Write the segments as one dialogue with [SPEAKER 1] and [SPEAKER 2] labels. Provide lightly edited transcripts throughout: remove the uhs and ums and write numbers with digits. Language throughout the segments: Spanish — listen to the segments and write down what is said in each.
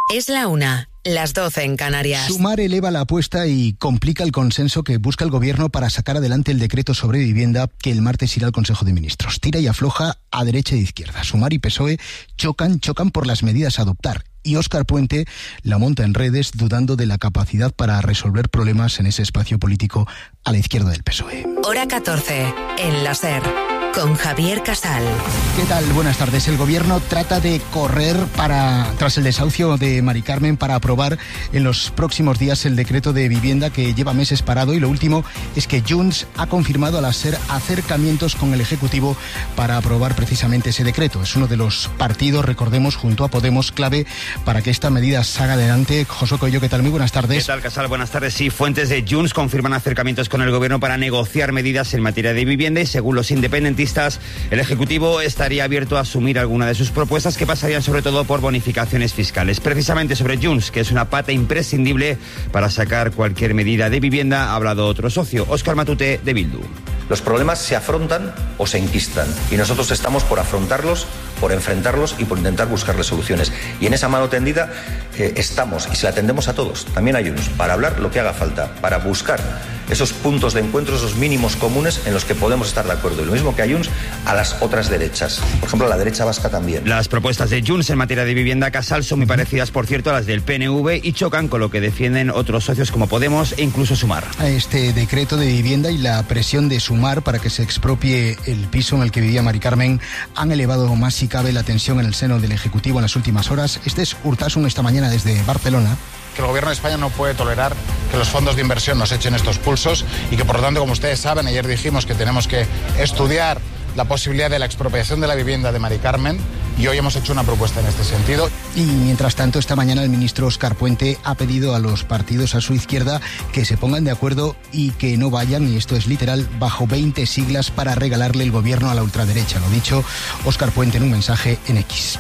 [SPEAKER 1] Es la 1, las 12 en Canarias.
[SPEAKER 2] Sumar eleva la apuesta y complica el consenso que busca el Gobierno para sacar adelante el decreto sobre vivienda que el martes irá al Consejo de Ministros. Tira y afloja a derecha e izquierda. Sumar y PSOE chocan por las medidas a adoptar. Y Óscar Puente la monta en redes dudando de la capacidad para resolver problemas en ese espacio político a la izquierda del PSOE.
[SPEAKER 1] Hora 14, en la SER, con Javier Casal.
[SPEAKER 2] ¿Qué tal? Buenas tardes. El Gobierno trata de correr tras el desahucio de Mari Carmen para aprobar en los próximos días el decreto de vivienda que lleva meses parado, y lo último es que Junts ha confirmado a la SER acercamientos con el Ejecutivo para aprobar precisamente ese decreto. Es uno de los partidos, recordemos, junto a Podemos, clave para que esta medida salga adelante. José Coello, ¿qué tal? Muy buenas tardes.
[SPEAKER 3] ¿Qué tal, Casal? Buenas tardes. Sí, fuentes de Junts confirman acercamientos con el Gobierno para negociar medidas en materia de vivienda, y según los independentistas, el Ejecutivo estaría abierto a asumir alguna de sus propuestas, que pasarían sobre todo por bonificaciones fiscales. Precisamente sobre Junts, que es una pata imprescindible para sacar cualquier medida de vivienda, ha hablado otro socio, Óscar Matute, de Bildu.
[SPEAKER 4] Los problemas se afrontan o se enquistan, y nosotros estamos por afrontarlos, por enfrentarlos y por intentar buscarles soluciones. Y en esa mano tendida estamos, y se la tendemos a todos, también a Junts, para hablar lo que haga falta, para buscar esos puntos de encuentro, esos mínimos comunes en los que podemos estar de acuerdo. Y lo mismo que a Junts, a las otras derechas. Por ejemplo, a la derecha vasca también.
[SPEAKER 3] Las propuestas de Junts en materia de vivienda, Casal, son muy parecidas, por cierto, a las del PNV, y chocan con lo que defienden otros socios como Podemos e incluso Sumar.
[SPEAKER 2] Este decreto de vivienda y la presión de Sumar para que se expropie el piso en el que vivía Mari Carmen han elevado más si cabe la tensión en el seno del Ejecutivo en las últimas horas. Este es Urtasun esta mañana desde Barcelona.
[SPEAKER 5] Que el Gobierno de España no puede tolerar que los fondos de inversión nos echen estos pulsos, y que, por lo tanto, como ustedes saben, ayer dijimos que tenemos que estudiar la posibilidad de la expropiación de la vivienda de Mari Carmen, y hoy hemos hecho una propuesta en este sentido.
[SPEAKER 2] Y mientras tanto, esta mañana el ministro Óscar Puente ha pedido a los partidos a su izquierda que se pongan de acuerdo y que no vayan, y esto es literal, bajo 20 siglas para regalarle el gobierno a la ultraderecha. Lo dicho Óscar Puente en un mensaje en X.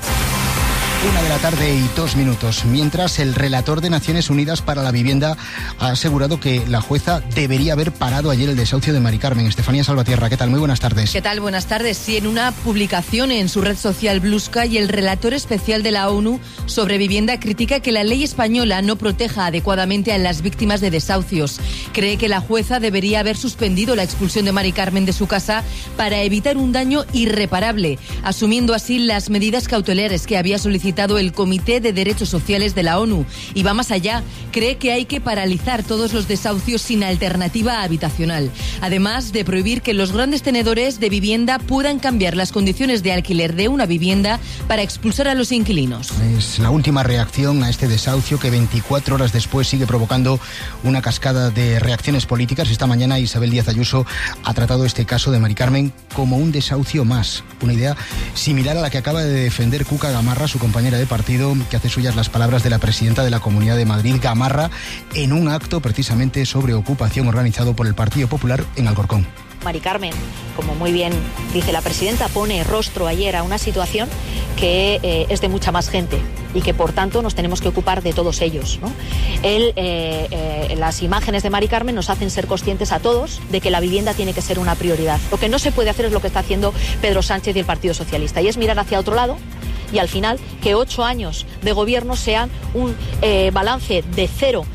[SPEAKER 2] 1:02 p.m. Mientras, el relator de Naciones Unidas para la Vivienda ha asegurado que la jueza debería haber parado ayer el desahucio de Mari Carmen. Estefanía Salvatierra, ¿qué tal? Muy buenas tardes.
[SPEAKER 6] ¿Qué tal? Buenas tardes. Sí, en una publicación en su red social Blue Sky, el relator especial de la ONU sobre vivienda critica que la ley española no proteja adecuadamente a las víctimas de desahucios. Cree que la jueza debería haber suspendido la expulsión de Mari Carmen de su casa para evitar un daño irreparable, asumiendo así las medidas cautelares que había solicitado el Comité de Derechos Sociales de la ONU. Y va más allá, cree que hay que paralizar todos los desahucios sin alternativa habitacional, además de prohibir que los grandes tenedores de vivienda puedan cambiar las condiciones de alquiler de una vivienda para expulsar a los inquilinos.
[SPEAKER 2] Es la última reacción a este desahucio, que 24 horas después sigue provocando una cascada de reacciones políticas. Esta mañana Isabel Díaz Ayuso ha tratado este caso de Mari Carmen como un desahucio más, una idea similar a la que acaba de defender Cuca Gamarra, su compañera de partido, que hace suyas las palabras de la presidenta de la Comunidad de Madrid, Gamarra, en un acto precisamente sobre ocupación organizado por el Partido Popular en Alcorcón.
[SPEAKER 7] Mari Carmen, como muy bien dice la presidenta, pone rostro ayer a una situación que es de mucha más gente y que, por tanto, nos tenemos que ocupar de todos ellos, ¿no? Las imágenes de Mari Carmen nos hacen ser conscientes a todos de que la vivienda tiene que ser una prioridad. Lo que no se puede hacer es lo que está haciendo Pedro Sánchez y el Partido Socialista, y es mirar hacia otro lado, y al final que 8 años de gobierno sean un balance de cero,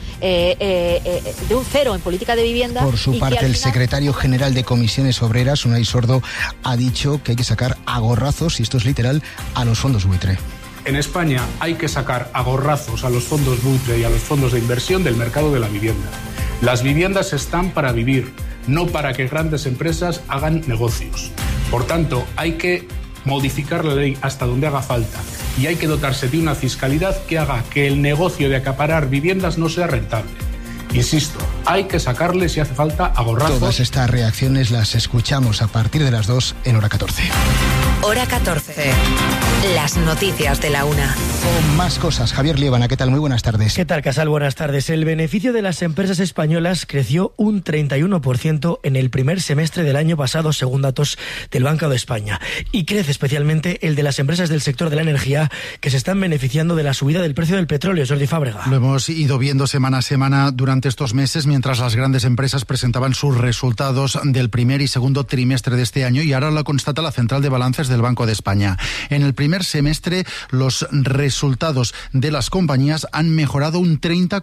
[SPEAKER 7] de un cero en política de vivienda.
[SPEAKER 2] Por su parte, el secretario general de Comisiones Obreras, Unai Sordo, ha dicho que hay que sacar a gorrazos, y esto es literal, a los fondos buitre.
[SPEAKER 8] En España hay que sacar a gorrazos a los fondos buitre y a los fondos de inversión del mercado de la vivienda. Las viviendas están para vivir, no para que grandes empresas hagan negocios. Por tanto, hay que modificar la ley hasta donde haga falta, y hay que dotarse de una fiscalidad que haga que el negocio de acaparar viviendas no sea rentable. Insisto, hay que sacarle, si hace falta, a gorrazos.
[SPEAKER 2] Todas estas reacciones las escuchamos a partir de las 2 en Hora 14.
[SPEAKER 1] Hora 14. Las noticias de la 1.
[SPEAKER 2] Con más cosas, Javier Liébana, ¿qué tal? Muy buenas tardes.
[SPEAKER 9] ¿Qué tal, Casal? Buenas tardes. El beneficio de las empresas españolas creció un 31% en el primer semestre del año pasado, según datos del Banco de España. Y crece especialmente el de las empresas del sector de la energía, que se están beneficiando de la subida del precio del petróleo. Jordi Fábrega.
[SPEAKER 10] Lo hemos ido viendo semana a semana durante estos meses, mientras las grandes empresas presentaban sus resultados del primer y segundo trimestre de este año, y ahora lo constata la Central de Balances del Banco de España. En el primer semestre, los resultados de las compañías han mejorado un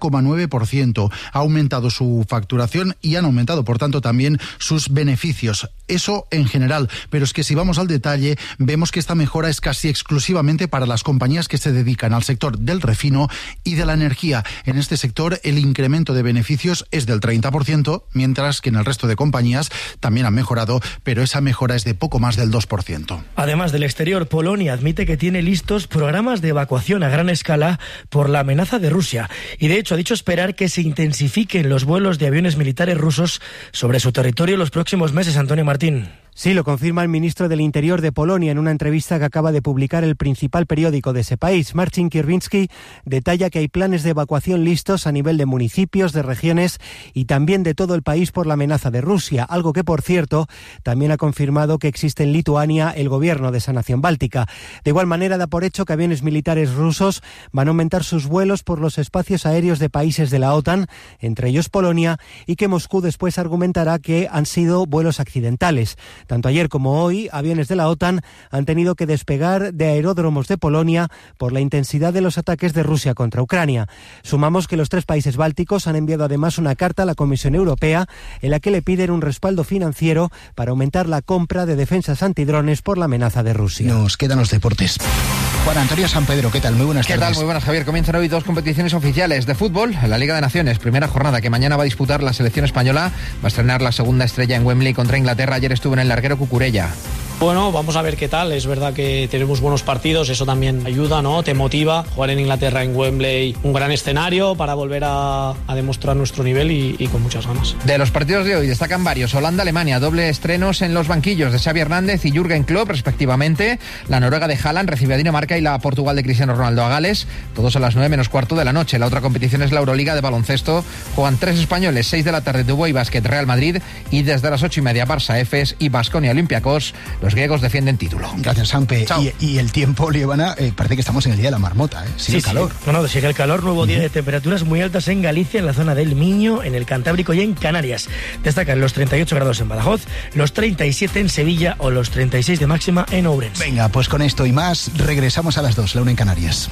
[SPEAKER 10] 30,9%. Ha aumentado su facturación y han aumentado, por tanto, también sus beneficios. Eso en general, pero es que si vamos al detalle, vemos que esta mejora es casi exclusivamente para las compañías que se dedican al sector del refino y de la energía. En este sector, el incremento de beneficios es del 30%, mientras que en el resto de compañías también han mejorado, pero esa mejora es de poco más del 2%.
[SPEAKER 9] Además del exterior, Polonia admite que tiene listos programas de evacuación a gran escala por la amenaza de Rusia. Y de hecho ha dicho esperar que se intensifiquen los vuelos de aviones militares rusos sobre su territorio los próximos meses. Antonio Martín.
[SPEAKER 11] Sí, lo confirma el ministro del Interior de Polonia en una entrevista que acaba de publicar el principal periódico de ese país. Marcin Kierwiński detalla que hay planes de evacuación listos a nivel de municipios, de regiones y también de todo el país por la amenaza de Rusia, algo que, por cierto, también ha confirmado que existe en Lituania el gobierno de esa nación báltica. De igual manera, da por hecho que aviones militares rusos van a aumentar sus vuelos por los espacios aéreos de países de la OTAN, entre ellos Polonia, y que Moscú después argumentará que han sido vuelos accidentales. Tanto ayer como hoy, aviones de la OTAN han tenido que despegar de aeródromos de Polonia por la intensidad de los ataques de Rusia contra Ucrania. Sumamos que los 3 países bálticos han enviado además una carta a la Comisión Europea en la que le piden un respaldo financiero para aumentar la compra de defensas antidrones por la amenaza de Rusia.
[SPEAKER 2] Nos quedan los deportes. Juan Antonio Sampedro, ¿qué tal? Muy buenas tardes.
[SPEAKER 12] ¿Qué tal? Muy buenas, Javier. Comienzan hoy 2 competiciones oficiales de fútbol. La Liga de Naciones, primera jornada que mañana va a disputar la selección española. Va a estrenar la segunda estrella en Wembley contra Inglaterra. Ayer estuvo en el larguero Cucurella.
[SPEAKER 13] Bueno, vamos a ver qué tal. Es verdad que tenemos buenos partidos, eso también ayuda, ¿no? Te motiva. Jugar en Inglaterra, en Wembley, un gran escenario para volver a demostrar nuestro nivel y con muchas ganas.
[SPEAKER 12] De los partidos de hoy destacan varios. Holanda-Alemania, doble estrenos en los banquillos de Xavi Hernández y Jürgen Klopp, respectivamente. La Noruega de Haaland recibe a Dinamarca y la Portugal de Cristiano Ronaldo a Gales. Todos a las 9:15 de la noche. La otra competición es la Euroliga de baloncesto. Juegan 3 españoles, 6 de la tarde, Dubái Basket, Real Madrid, y desde las 8:30 Barça, Efes y Baskonia Olympiacos. Los griegos defienden título.
[SPEAKER 2] Gracias, Sampe. Y el tiempo, Líbana, parece que estamos en el día de la marmota, ¿eh? Sigue el calor.
[SPEAKER 9] Sí. No, sigue el calor. Nuevo día de temperaturas muy altas en Galicia, en la zona del Miño, en el Cantábrico y en Canarias. Destacan los 38 grados en Badajoz, los 37 en Sevilla o los 36 de máxima en Ourense.
[SPEAKER 2] Venga, pues con esto y más, regresamos a las 2, la 1 en Canarias.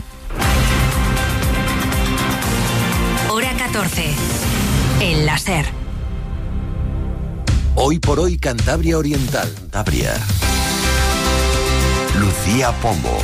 [SPEAKER 1] Hora 14. El láser.
[SPEAKER 14] Hoy por hoy, Cantabria Oriental. Cantabria. Lucía Pombo.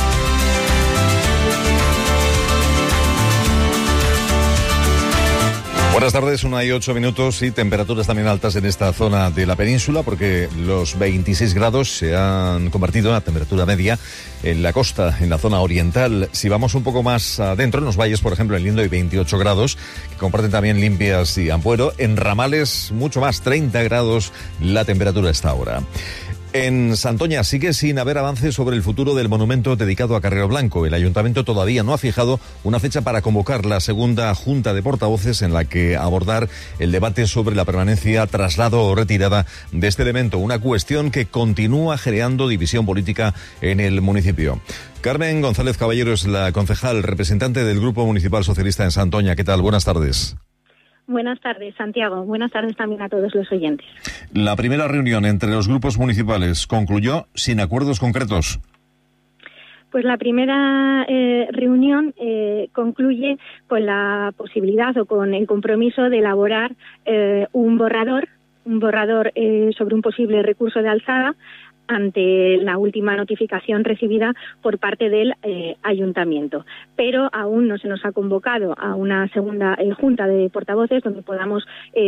[SPEAKER 15] Buenas tardes, 1:08 y temperaturas también altas en esta zona de la península porque los 26 grados se han convertido en la temperatura media en la costa, en la zona oriental. Si vamos un poco más adentro, en los valles, por ejemplo, en Lindo hay 28 grados, que comparten también Limpias y Ampuero. En Ramales, mucho más, 30 grados la temperatura a esta hora. En Santoña sigue sin haber avances sobre el futuro del monumento dedicado a Carrero Blanco. El ayuntamiento todavía no ha fijado una fecha para convocar la segunda junta de portavoces en la que abordar el debate sobre la permanencia, traslado o retirada de este elemento, una cuestión que continúa generando división política en el municipio. Carmen González Caballero es la concejal representante del Grupo Municipal Socialista en Santoña. ¿Qué tal? Buenas tardes.
[SPEAKER 16] Buenas tardes, Santiago. Buenas tardes también a todos los oyentes.
[SPEAKER 15] La primera reunión entre los grupos municipales concluyó sin acuerdos concretos.
[SPEAKER 16] Pues la primera reunión concluye con la posibilidad o con el compromiso de elaborar un borrador sobre un posible recurso de alzada ante la última notificación recibida por parte del ayuntamiento. Pero aún no se nos ha convocado a una segunda junta de portavoces donde podamos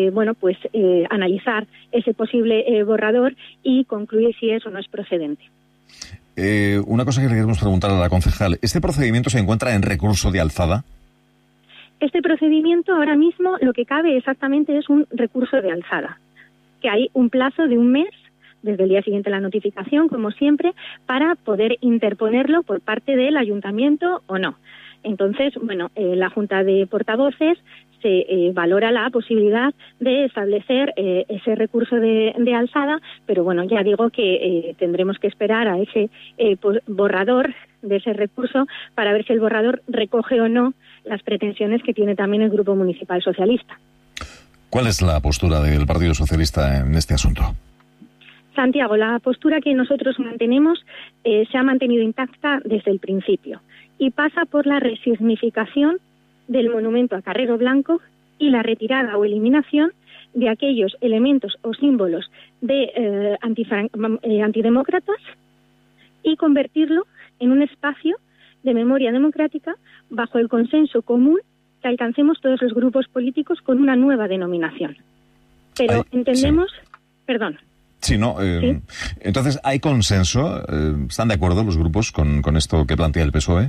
[SPEAKER 16] analizar ese posible borrador y concluir si eso no es procedente.
[SPEAKER 15] Una cosa que le queremos preguntar a la concejal, ¿este procedimiento se encuentra en recurso de alzada?
[SPEAKER 16] Este procedimiento ahora mismo lo que cabe exactamente es un recurso de alzada, que hay un plazo de un mes desde el día siguiente a la notificación, como siempre, para poder interponerlo por parte del ayuntamiento o no. Entonces, la Junta de Portavoces se valora la posibilidad de establecer ese recurso de alzada, pero ya digo que tendremos que esperar a ese borrador de ese recurso para ver si el borrador recoge o no las pretensiones que tiene también el Grupo Municipal Socialista.
[SPEAKER 15] ¿Cuál es la postura del Partido Socialista en este asunto?
[SPEAKER 16] Santiago, la postura que nosotros mantenemos se ha mantenido intacta desde el principio y pasa por la resignificación del monumento a Carrero Blanco y la retirada o eliminación de aquellos elementos o símbolos de antidemócratas y convertirlo en un espacio de memoria democrática bajo el consenso común que alcancemos todos los grupos políticos con una nueva denominación. Pero entendemos... Sí. Perdón.
[SPEAKER 15] Sí, no. ¿Sí? Entonces, ¿hay consenso? ¿Están de acuerdo los grupos con esto que plantea el PSOE?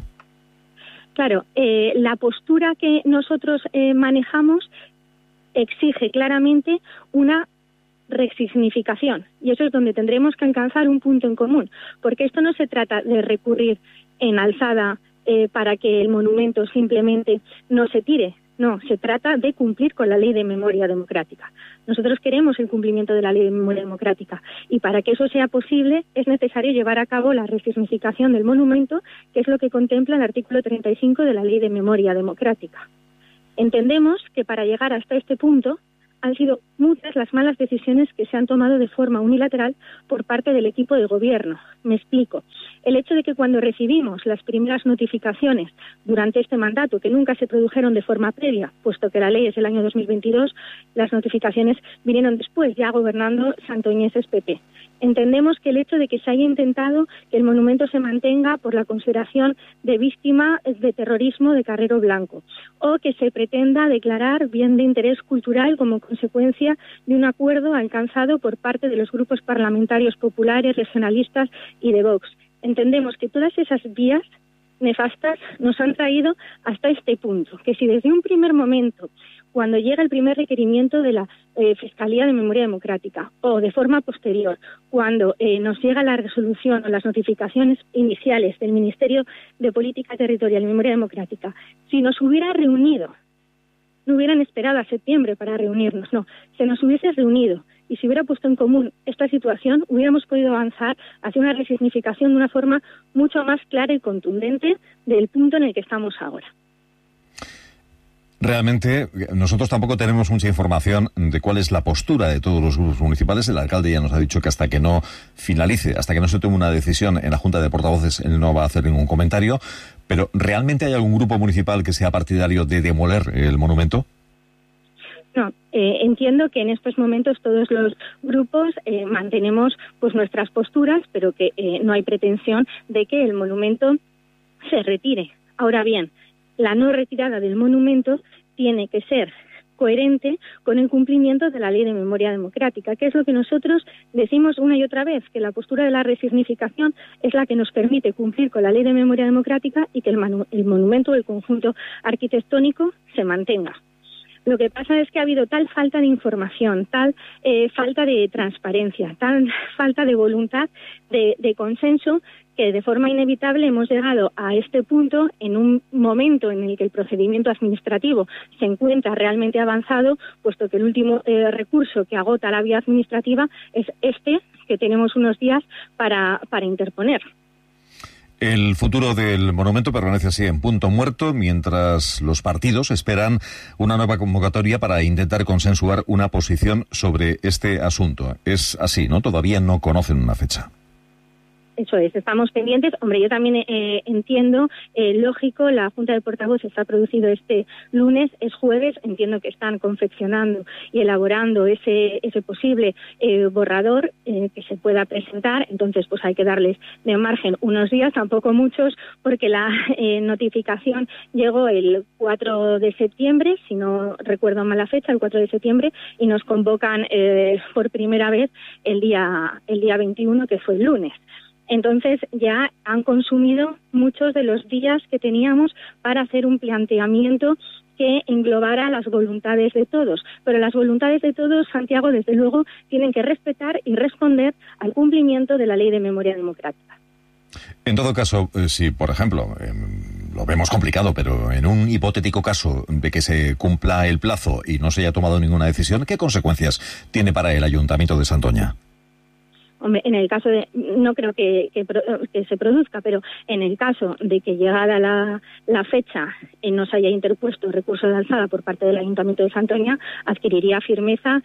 [SPEAKER 16] Claro, la postura que nosotros manejamos exige claramente una resignificación, y eso es donde tendremos que alcanzar un punto en común, porque esto no se trata de recurrir en alzada para que el monumento simplemente no se tire. No, se trata de cumplir con la Ley de Memoria Democrática. Nosotros queremos el cumplimiento de la Ley de Memoria Democrática y para que eso sea posible es necesario llevar a cabo la resignificación del monumento, que es lo que contempla el artículo 35 de la Ley de Memoria Democrática. Entendemos que para llegar hasta este punto han sido muchas las malas decisiones que se han tomado de forma unilateral por parte del equipo de gobierno. Me explico. El hecho de que cuando recibimos las primeras notificaciones durante este mandato, que nunca se produjeron de forma previa, puesto que la ley es del año 2022, las notificaciones vinieron después, ya gobernando santoñeses PP. Entendemos que el hecho de que se haya intentado que el monumento se mantenga por la consideración de víctima de terrorismo de Carrero Blanco, o que se pretenda declarar bien de interés cultural como consecuencia de un acuerdo alcanzado por parte de los grupos parlamentarios populares, regionalistas y de Vox. Entendemos que todas esas vías nefastas nos han traído hasta este punto, que si desde un primer momento, cuando llega el primer requerimiento de la Fiscalía de Memoria Democrática, o de forma posterior, cuando nos llega la resolución o las notificaciones iniciales del Ministerio de Política Territorial y Memoria Democrática, si nos hubiera reunido, no hubieran esperado a septiembre para reunirnos, no, se nos hubiese reunido y si hubiera puesto en común esta situación, hubiéramos podido avanzar hacia una resignificación de una forma mucho más clara y contundente del punto en el que estamos ahora.
[SPEAKER 15] Realmente, nosotros tampoco tenemos mucha información de cuál es la postura de todos los grupos municipales. El alcalde ya nos ha dicho que hasta que no finalice, hasta que no se tome una decisión en la Junta de Portavoces, él no va a hacer ningún comentario. Pero, ¿realmente hay algún grupo municipal que sea partidario de demoler el monumento?
[SPEAKER 16] No, entiendo que en estos momentos todos los grupos mantenemos pues nuestras posturas, pero que no hay pretensión de que el monumento se retire. Ahora bien, la no retirada del monumento tiene que ser coherente con el cumplimiento de la Ley de Memoria Democrática, que es lo que nosotros decimos una y otra vez, que la postura de la resignificación es la que nos permite cumplir con la Ley de Memoria Democrática y que el monumento o el conjunto arquitectónico se mantenga. Lo que pasa es que ha habido tal falta de información, tal falta de transparencia, tal falta de voluntad de consenso, que de forma inevitable hemos llegado a este punto en un momento en el que el procedimiento administrativo se encuentra realmente avanzado, puesto que el último recurso que agota la vía administrativa es este, que tenemos unos días para interponer.
[SPEAKER 15] El futuro del monumento permanece así en punto muerto, mientras los partidos esperan una nueva convocatoria para intentar consensuar una posición sobre este asunto. Es así, ¿no? Todavía no conocen una fecha.
[SPEAKER 16] Eso es, estamos pendientes. Hombre, yo también entiendo, lógico, la Junta de Portavoces se ha producido este lunes, es jueves, entiendo que están confeccionando y elaborando ese posible borrador que se pueda presentar, entonces pues hay que darles de margen unos días, tampoco muchos, porque la notificación llegó el 4 de septiembre, si no recuerdo mal la fecha, el 4 de septiembre, y nos convocan por primera vez el día 21, que fue el lunes. Entonces ya han consumido muchos de los días que teníamos para hacer un planteamiento que englobara las voluntades de todos. Pero las voluntades de todos, Santiago, desde luego, tienen que respetar y responder al cumplimiento de la Ley de Memoria Democrática.
[SPEAKER 15] En todo caso, si, por ejemplo, lo vemos complicado, pero en un hipotético caso de que se cumpla el plazo y no se haya tomado ninguna decisión, ¿qué consecuencias tiene para el Ayuntamiento de Santoña?
[SPEAKER 16] En el caso de, no creo que se produzca, pero en el caso de que llegada la fecha no se haya interpuesto recurso de alzada por parte del Ayuntamiento de Santoña, adquiriría firmeza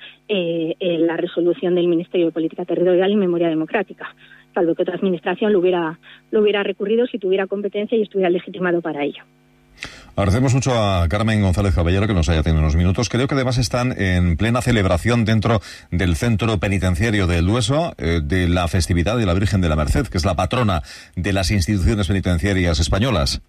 [SPEAKER 16] la resolución del Ministerio de Política Territorial y Memoria Democrática, salvo que otra administración lo hubiera recurrido si tuviera competencia y estuviera legitimado para ello.
[SPEAKER 15] Agradecemos mucho a Carmen González Caballero que nos haya tenido unos minutos. Creo que además están en plena celebración dentro del centro penitenciario del Dueso de la festividad de la Virgen de la Merced, que es la patrona de las instituciones penitenciarias españolas.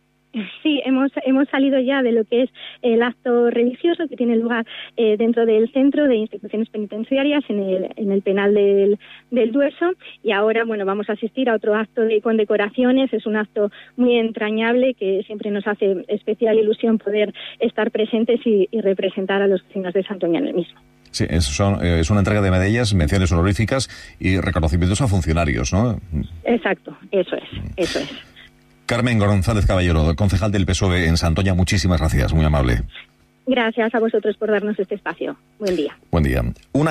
[SPEAKER 16] Sí, hemos salido ya de lo que es el acto religioso que tiene lugar dentro del centro de instituciones penitenciarias en el penal del Dueso, y ahora vamos a asistir a otro acto de condecoraciones. Es un acto muy entrañable que siempre nos hace especial ilusión poder estar presentes y representar a los vecinos de Santoña en el mismo.
[SPEAKER 15] Sí, es una entrega de medallas, menciones honoríficas y reconocimientos a funcionarios, ¿no?
[SPEAKER 16] Exacto, eso es.
[SPEAKER 15] Carmen González Caballero, concejal del PSOE en Santoña, muchísimas gracias, muy amable.
[SPEAKER 16] Gracias a vosotros por darnos este espacio. Buen día.
[SPEAKER 15] Buen día.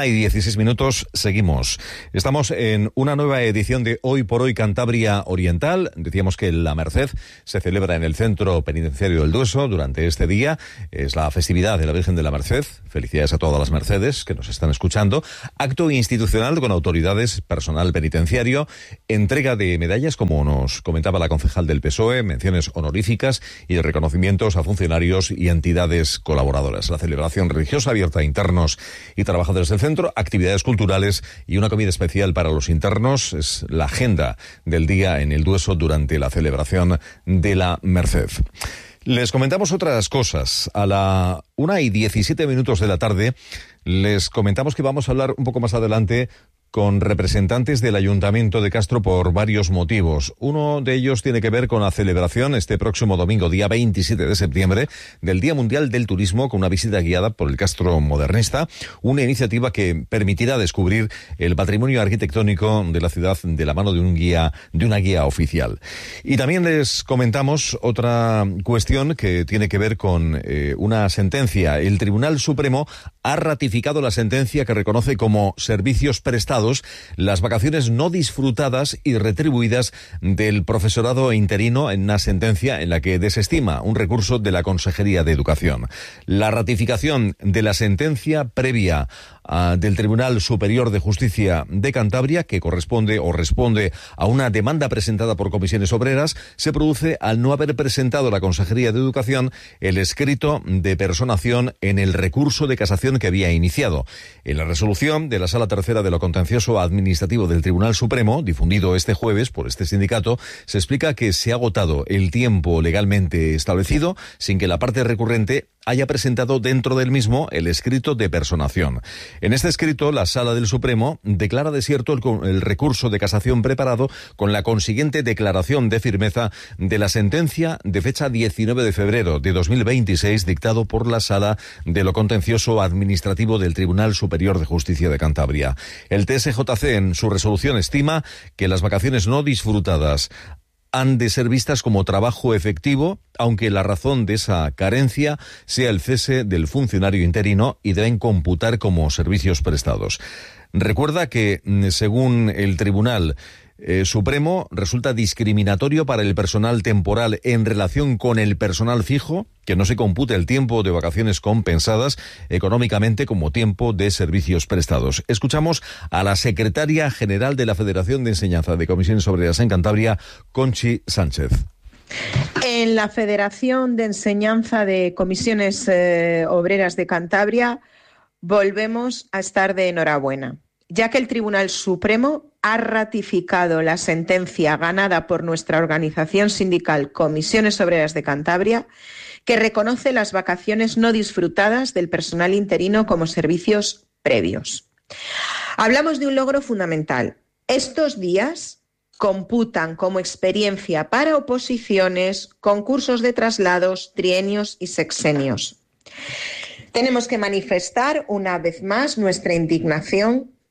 [SPEAKER 15] 1:16, seguimos. Estamos en una nueva edición de Hoy por Hoy Cantabria Oriental. Decíamos que la Merced se celebra en el Centro Penitenciario del Dueso durante este día. Es la festividad de la Virgen de la Merced. Felicidades a todas las Mercedes que nos están escuchando. Acto institucional con autoridades, personal penitenciario, entrega de medallas, como nos comentaba la concejal del PSOE, menciones honoríficas y reconocimientos a funcionarios y entidades colaboradoras. La celebración religiosa abierta a internos y trabajadores del centro, actividades culturales y una comida especial para los internos. Es la agenda del día en el Dueso durante la celebración de la Merced. Les comentamos otras cosas. A la 1:17 de la tarde les comentamos que vamos a hablar un poco más adelante con representantes del Ayuntamiento de Castro por varios motivos. Uno de ellos tiene que ver con la celebración este próximo domingo, día 27 de septiembre, del Día Mundial del Turismo, con una visita guiada por el Castro Modernista, una iniciativa que permitirá descubrir el patrimonio arquitectónico de la ciudad de la mano de una guía oficial. Y también les comentamos otra cuestión que tiene que ver con una sentencia. El Tribunal Supremo ha ratificado la sentencia que reconoce como servicios prestados las vacaciones no disfrutadas y retribuidas del profesorado interino, en una sentencia en la que desestima un recurso de la Consejería de Educación. La ratificación de la sentencia previa del Tribunal Superior de Justicia de Cantabria, que corresponde o responde a una demanda presentada por comisiones obreras, se produce al no haber presentado la Consejería de Educación el escrito de personación en el recurso de casación que había iniciado. En la resolución de la Sala Tercera de lo Contencioso Administrativo del Tribunal Supremo, difundido este jueves por este sindicato, se explica que se ha agotado el tiempo legalmente establecido sin que la parte recurrente haya presentado dentro del mismo el escrito de personación. En este escrito, la Sala del Supremo declara desierto el recurso de casación preparado con la consiguiente declaración de firmeza de la sentencia de fecha 19 de febrero de 2026 dictado por la Sala de lo Contencioso Administrativo del Tribunal Superior de Justicia de Cantabria. El TSJC en su resolución estima que las vacaciones no disfrutadas han de ser vistas como trabajo efectivo, aunque la razón de esa carencia sea el cese del funcionario interino, y deben computar como servicios prestados. Recuerda que, según el Tribunal Supremo, resulta discriminatorio para el personal temporal en relación con el personal fijo que no se compute el tiempo de vacaciones compensadas económicamente como tiempo de servicios prestados. Escuchamos a la secretaria general de la Federación de Enseñanza de Comisiones Obreras en Cantabria, Conchi Sánchez.
[SPEAKER 17] En la Federación de Enseñanza de Comisiones Obreras de Cantabria volvemos a estar de enhorabuena, ya que el Tribunal Supremo ha ratificado la sentencia ganada por nuestra organización sindical Comisiones Obreras de Cantabria, que reconoce las vacaciones no disfrutadas del personal interino como servicios previos. Hablamos de un logro fundamental. Estos días computan como experiencia para oposiciones, concursos de traslados, trienios y sexenios. Tenemos que manifestar una vez más nuestra indignación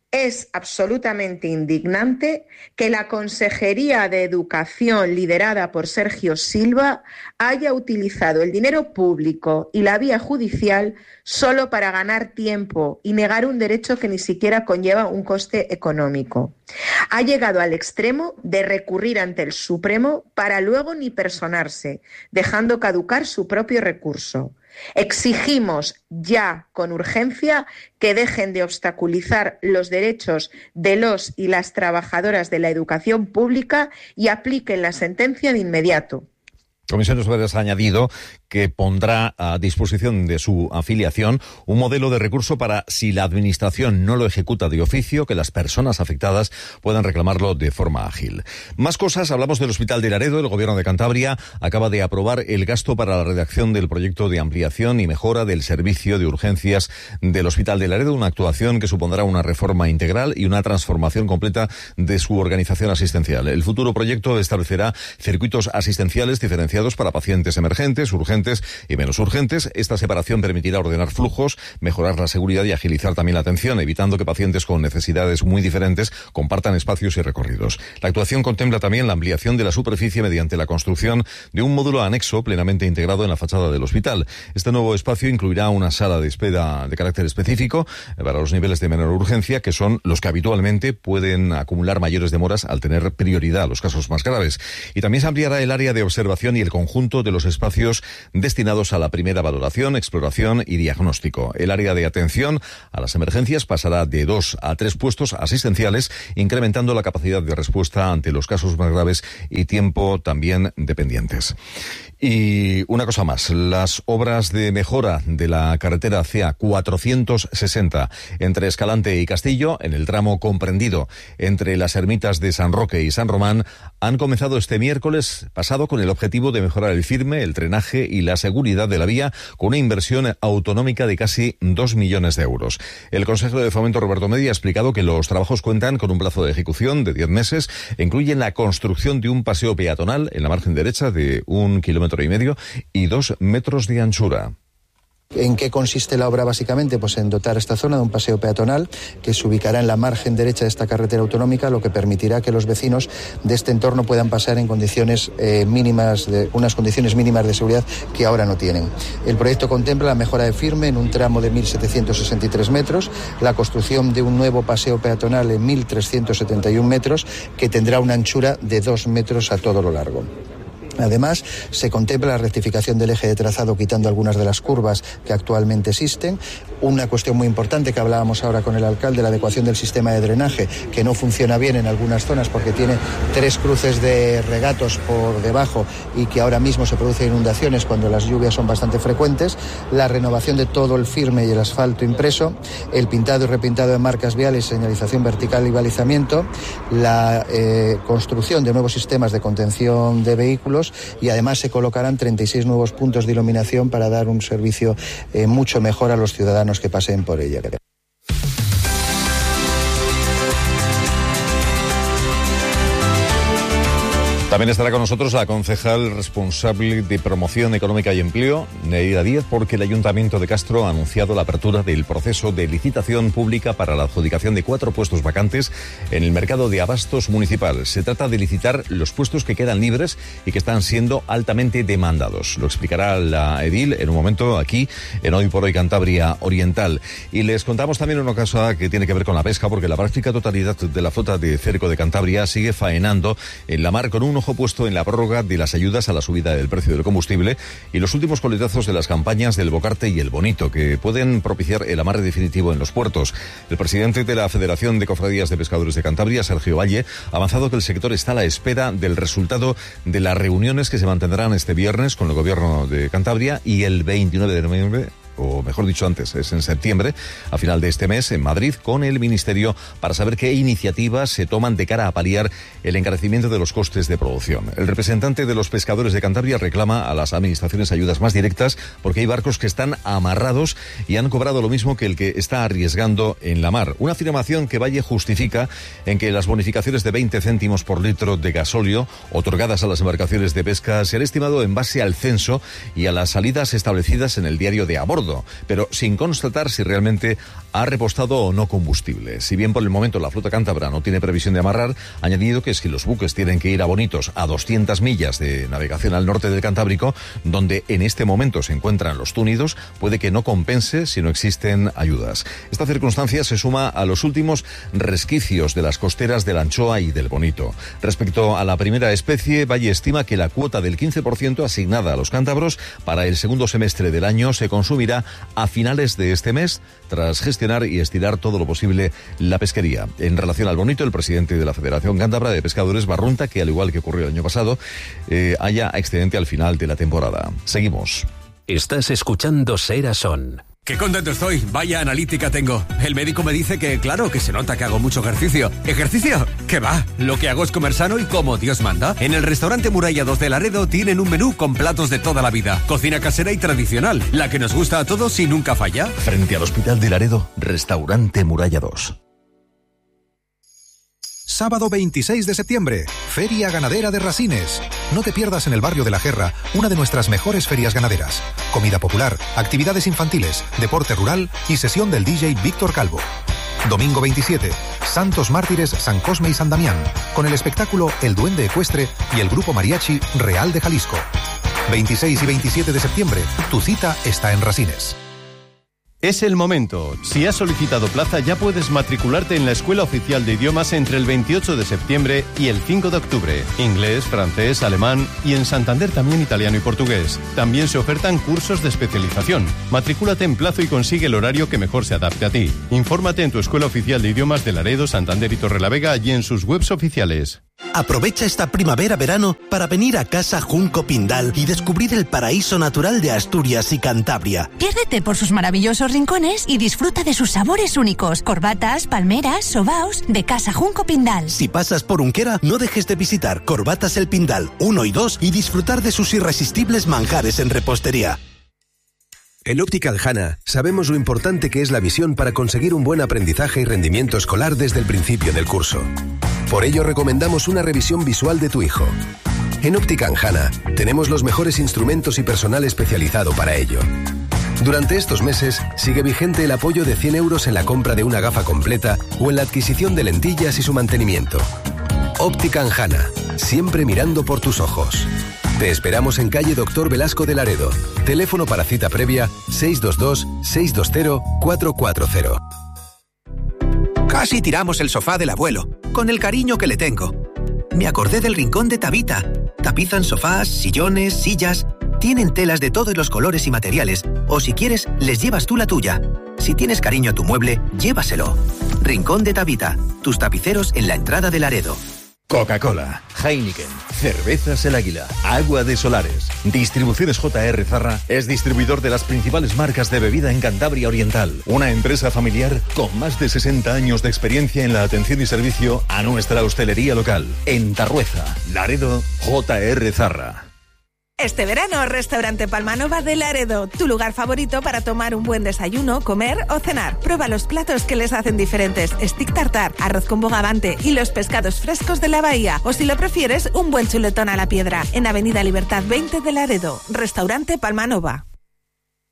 [SPEAKER 17] Es absolutamente indignante que la Consejería de Educación, liderada por Sergio Silva, haya utilizado el dinero público y la vía judicial solo para ganar tiempo y negar un derecho que ni siquiera conlleva un coste económico. Ha llegado al extremo de recurrir ante el Supremo para luego ni personarse, dejando caducar su propio recurso. Exigimos ya, con urgencia, que dejen de obstaculizar los derechos de los y las trabajadoras de la educación pública y apliquen la sentencia de inmediato.
[SPEAKER 15] Comisiones Obreras ha añadido que pondrá a disposición de su afiliación un modelo de recurso para, si la Administración no lo ejecuta de oficio, que las personas afectadas puedan reclamarlo de forma ágil. Más cosas, hablamos del Hospital de Laredo. El Gobierno de Cantabria acaba de aprobar el gasto para la redacción del proyecto de ampliación y mejora del servicio de urgencias del Hospital de Laredo, una actuación que supondrá una reforma integral y una transformación completa de su organización asistencial. El futuro proyecto establecerá circuitos asistenciales diferenciados para pacientes emergentes, urgentes y menos urgentes. Esta separación permitirá ordenar flujos, mejorar la seguridad y agilizar también la atención, evitando que pacientes con necesidades muy diferentes compartan espacios y recorridos. La actuación contempla también la ampliación de la superficie mediante la construcción de un módulo anexo plenamente integrado en la fachada del hospital. Este nuevo espacio incluirá una sala de espera de carácter específico para los niveles de menor urgencia, que son los que habitualmente pueden acumular mayores demoras al tener prioridad a los casos más graves. Y también se ampliará el área de observación y el conjunto de los espacios destinados a la primera valoración, exploración y diagnóstico. El área de atención a las emergencias pasará de 2 a 3 puestos asistenciales, incrementando la capacidad de respuesta ante los casos más graves y tiempo también dependientes. Y una cosa más, las obras de mejora de la carretera CA 460 entre Escalante y Castillo, en el tramo comprendido entre las ermitas de San Roque y San Román, han comenzado este miércoles pasado con el objetivo de mejorar el firme, el drenaje y la seguridad de la vía, con una inversión autonómica de casi 2 millones de euros. El consejero de Fomento, Roberto Media, ha explicado que los trabajos cuentan con un plazo de ejecución de 10 meses, e incluyen la construcción de un paseo peatonal en la margen derecha de 1,5 kilómetros y 2 metros de anchura.
[SPEAKER 18] ¿En qué consiste la obra básicamente? Pues en dotar esta zona de un paseo peatonal que se ubicará en la margen derecha de esta carretera autonómica, lo que permitirá que los vecinos de este entorno puedan pasar en condiciones unas condiciones mínimas de seguridad que ahora no tienen. El proyecto contempla la mejora de firme en un tramo de 1.763 metros, la construcción de un nuevo paseo peatonal en 1.371 metros que tendrá una anchura de 2 metros a todo lo largo. Además, se contempla la rectificación del eje de trazado quitando algunas de las curvas que actualmente existen. Una cuestión muy importante que hablábamos ahora con el alcalde, la adecuación del sistema de drenaje, que no funciona bien en algunas zonas porque tiene 3 cruces de regatos por debajo y que ahora mismo se producen inundaciones cuando las lluvias son bastante frecuentes. La renovación de todo el firme y el asfalto impreso, el pintado y repintado de marcas viales, señalización vertical y balizamiento, la construcción de nuevos sistemas de contención de vehículos, y además se colocarán 36 nuevos puntos de iluminación para dar un servicio mucho mejor a los ciudadanos que pasen por ella.
[SPEAKER 15] También estará con nosotros la concejal responsable de Promoción Económica y Empleo, Neida Díaz, porque el Ayuntamiento de Castro ha anunciado la apertura del proceso de licitación pública para la adjudicación de 4 puestos vacantes en el mercado de abastos municipal. Se trata de licitar los puestos que quedan libres y que están siendo altamente demandados. Lo explicará la edil en un momento aquí en Hoy por Hoy Cantabria Oriental. Y les contamos también una cosa que tiene que ver con la pesca, porque la práctica totalidad de la flota de cerco de Cantabria sigue faenando en la mar con un ojo puesto en la prórroga de las ayudas a la subida del precio del combustible y los últimos coletazos de las campañas del Bocarte y el Bonito, que pueden propiciar el amarre definitivo en los puertos. El presidente de la Federación de Cofradías de Pescadores de Cantabria, Sergio Valle, ha avanzado que el sector está a la espera del resultado de las reuniones que se mantendrán este viernes con el Gobierno de Cantabria y el 29 de noviembre, o mejor dicho antes, es en septiembre, a final de este mes, en Madrid, con el Ministerio, para saber qué iniciativas se toman de cara a paliar el encarecimiento de los costes de producción. El representante de los pescadores de Cantabria reclama a las administraciones ayudas más directas porque hay barcos que están amarrados y han cobrado lo mismo que el que está arriesgando en la mar. Una afirmación que Valle justifica en que las bonificaciones de 20 céntimos por litro de gasóleo otorgadas a las embarcaciones de pesca se han estimado en base al censo y a las salidas establecidas en el diario de a bordo. bordo, pero sin constatar si realmente ha repostado o no combustible. Si bien por el momento la flota cántabra no tiene previsión de amarrar, ha añadido que si los buques tienen que ir a Bonitos, a 200 millas de navegación al norte del Cantábrico, donde en este momento se encuentran los túnidos, puede que no compense si no existen ayudas. Esta circunstancia se suma a los últimos resquicios de las costeras de la anchoa y del bonito. Respecto a la primera especie, Valle estima que la cuota del 15% asignada a los cántabros para el segundo semestre del año se consumirá a finales de este mes, tras gestionar y estirar todo lo posible la pesquería. En relación al bonito, el presidente de la Federación Cántabra de Pescadores barrunta que, al igual que ocurrió el año pasado, haya excedente al final de la temporada. Seguimos.
[SPEAKER 19] Estás escuchando Sera Son.
[SPEAKER 20] ¡Qué contento estoy! Vaya analítica tengo. El médico me dice que, claro, que se nota que hago mucho ejercicio. ¿Ejercicio? ¿Qué va? Lo que hago es comer sano y como Dios manda. En el restaurante Muralla 2 de Laredo tienen un menú con platos de toda la vida. Cocina casera y tradicional, la que nos gusta a todos y nunca falla.
[SPEAKER 15] Frente al Hospital de Laredo, restaurante Muralla 2.
[SPEAKER 21] Sábado 26 de septiembre, Feria Ganadera de Rasines. No te pierdas en el barrio de La Guerra una de nuestras mejores ferias ganaderas. Comida popular, actividades infantiles, deporte rural y sesión del DJ Víctor Calvo. Domingo 27, Santos Mártires San Cosme y San Damián, con el espectáculo El Duende Ecuestre y el grupo mariachi Real de Jalisco. 26 y 27 de septiembre, tu cita está en Rasines.
[SPEAKER 22] Es el momento. Si has solicitado plaza, ya puedes matricularte en la Escuela Oficial de Idiomas entre el 28 de septiembre y el 5 de octubre. Inglés, francés, alemán y en Santander también italiano y portugués. También se ofertan cursos de especialización. Matricúlate en plazo y consigue el horario que mejor se adapte a ti. Infórmate en tu Escuela Oficial de Idiomas de Laredo, Santander y Torrelavega y en sus webs oficiales.
[SPEAKER 23] Aprovecha esta primavera-verano para venir a Casa Junco Pindal y descubrir el paraíso natural de Asturias y Cantabria.
[SPEAKER 24] Piérdete por sus maravillosos rincones y disfruta de sus sabores únicos. Corbatas, palmeras, sobaos de Casa Junco Pindal.
[SPEAKER 23] Si pasas por Unquera, no dejes de visitar Corbatas El Pindal 1 y 2 y disfrutar de sus irresistibles manjares en repostería.
[SPEAKER 25] En Optical Hanna sabemos lo importante que es la visión para conseguir un buen aprendizaje y rendimiento escolar desde el principio del curso. Por ello recomendamos una revisión visual de tu hijo. En Optical Hanna tenemos los mejores instrumentos y personal especializado para ello. Durante estos meses sigue vigente el apoyo de 100 euros en la compra de una gafa completa o en la adquisición de lentillas y su mantenimiento. Optical Hanna, siempre mirando por tus ojos. Te esperamos en calle Doctor Velasco de Laredo. Teléfono para cita previa 622-620-440.
[SPEAKER 26] Casi tiramos el sofá del abuelo, con el cariño que le tengo. Me acordé del rincón de Tabita. Tapizan sofás, sillones, sillas. Tienen telas de todos los colores y materiales, o si quieres, les llevas tú la tuya. Si tienes cariño a tu mueble, llévaselo. Rincón de Tabita, tus tapiceros en la entrada de Laredo.
[SPEAKER 15] Coca-Cola, Heineken, Cervezas El Águila, Agua de Solares. Distribuciones J.R. Zarra es distribuidor de las principales marcas de bebida en Cantabria Oriental. Una empresa familiar con más de 60 años de experiencia en la atención y servicio a nuestra hostelería local. En Tarrueza, Laredo, J.R. Zarra.
[SPEAKER 27] Este verano, Restaurante Palmanova de Laredo, tu lugar favorito para tomar un buen desayuno, comer o cenar. Prueba los platos que les hacen diferentes, stick tartar, arroz con bogavante y los pescados frescos de la bahía. O si lo prefieres, un buen chuletón a la piedra. En Avenida Libertad 20 de Laredo, Restaurante Palmanova.